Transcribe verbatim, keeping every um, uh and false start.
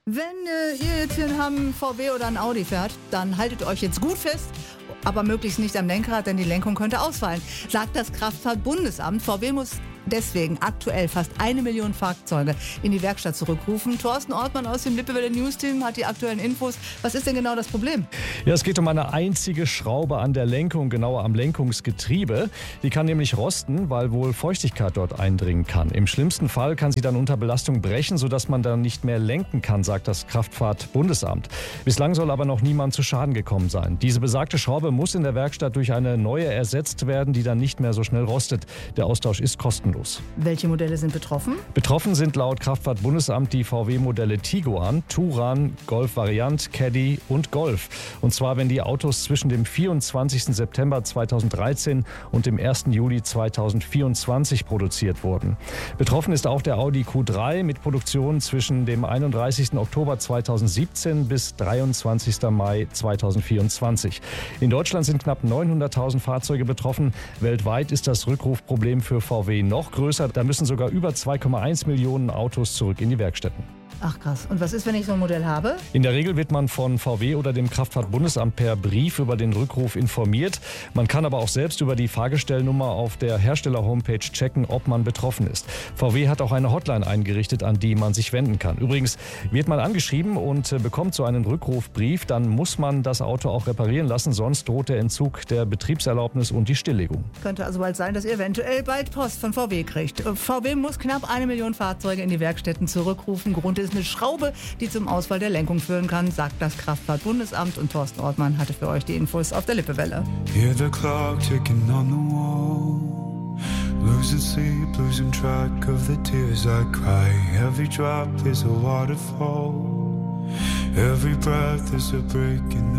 Wenn äh, ihr jetzt hier einen V W oder einen Audi fährt, dann haltet euch jetzt gut fest, aber möglichst nicht am Lenkrad, denn die Lenkung könnte ausfallen, sagt das Kraftfahrtbundesamt. V W muss deswegen aktuell fast eine Million Fahrzeuge in die Werkstatt zurückrufen. Thorsten Ortmann aus dem Lippewelle News Team hat die aktuellen Infos. Was ist denn genau das Problem? Ja, es geht um eine einzige Schraube an der Lenkung, genauer am Lenkungsgetriebe. Die kann nämlich rosten, weil wohl Feuchtigkeit dort eindringen kann. Im schlimmsten Fall kann sie dann unter Belastung brechen, sodass man dann nicht mehr lenken kann, sagt das Kraftfahrtbundesamt. Bislang soll aber noch niemand zu Schaden gekommen sein. Diese besagte Schraube muss in der Werkstatt durch eine neue ersetzt werden, die dann nicht mehr so schnell rostet. Der Austausch ist kostenlos. Welche Modelle sind betroffen? Betroffen sind laut Kraftfahrtbundesamt die V W-Modelle Tiguan, Touran, Golf Variant, Caddy und Golf. Und zwar, wenn die Autos zwischen dem vierundzwanzigsten September zweitausenddreizehn und dem ersten Juli zweitausendvierundzwanzig produziert wurden. Betroffen ist auch der Audi Q drei mit Produktion zwischen dem einunddreißigsten Oktober zweitausendsiebzehn bis dreiundzwanzigsten Mai zweitausendvierundzwanzig. In Deutschland sind knapp neunhunderttausend Fahrzeuge betroffen. Weltweit ist das Rückrufproblem für V W noch größer. Da müssen sogar über zwei Komma eins Millionen Autos zurück in die Werkstätten. Ach krass. Und was ist, wenn ich so ein Modell habe? In der Regel wird man von V W oder dem Kraftfahrtbundesamt per Brief über den Rückruf informiert. Man kann aber auch selbst über die Fahrgestellnummer auf der Hersteller-Homepage checken, ob man betroffen ist. V W hat auch eine Hotline eingerichtet, an die man sich wenden kann. Übrigens, wird man angeschrieben und bekommt so einen Rückrufbrief, dann muss man das Auto auch reparieren lassen, sonst droht der Entzug der Betriebserlaubnis und die Stilllegung. Könnte also bald sein, dass ihr eventuell bald Post von V W kriegt. V W muss knapp eine Million Fahrzeuge in die Werkstätten zurückrufen. Grund ist eine Schraube, die zum Ausfall der Lenkung führen kann, sagt das Kraftfahrtbundesamt. Und Thorsten Ortmann hatte für euch die Infos auf der Lippewelle. Hear the clock ticking on the wall. Losing sleep, losing track of the tears I cry. Every drop is a waterfall. Every breath is a break in the